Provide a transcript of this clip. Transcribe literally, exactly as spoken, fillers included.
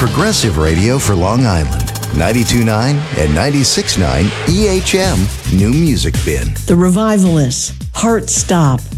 progressive radio for Long Island. ninety-two point nine and ninety-six point nine E H M New Music Bin. The Revivalists, Heart Stop.